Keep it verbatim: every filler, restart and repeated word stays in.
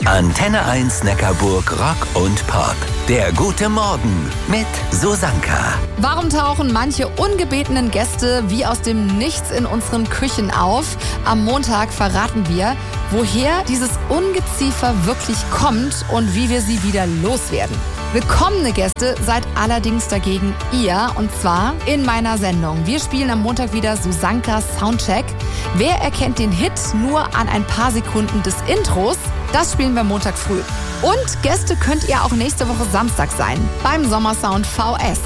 Antenne eins Neckarburg Rock und Pop. Der gute Morgen mit Susanka. Warum tauchen manche ungebetenen Gäste wie aus dem Nichts in unseren Küchen auf? Am Montag verraten wir, woher dieses Ungeziefer wirklich kommt und wie wir sie wieder loswerden. Willkommene Gäste seid allerdings dagegen ihr, und zwar in meiner Sendung. Wir spielen am Montag wieder Susankas Soundcheck. Wer erkennt den Hit nur an ein paar Sekunden des Intros? Das spielen wir Montag früh. Und Gäste könnt ihr auch nächste Woche Samstag sein beim Sommersound V S.